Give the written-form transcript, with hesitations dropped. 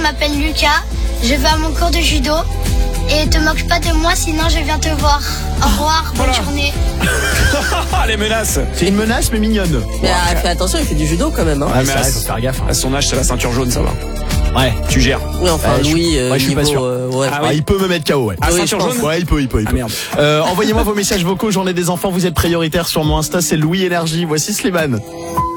m'appelle Lucas, je vais à mon cours de judo. Et te moque pas de moi, sinon je viens te voir. Au revoir, bonne journée. Les menaces. C'est une menace mais mignonne. Mais fais attention, il fait du judo quand même. Hein. Ouais, mais c'est vrai, faut faire gaffe. à son âge, c'est la ceinture jaune, ça va. Ouais. Tu gères. Oui, enfin, Louis, je suis pas sûr. ouais. Ah oui. Il peut me mettre KO, ouais. Ah, Oui, ceinture je pense. jaune. Ouais, il peut. Ah, merde. Envoyez-moi vos messages vocaux, j'en ai des enfants, vous êtes prioritaires sur mon Insta, c'est Louis Énergie. Voici Slimane.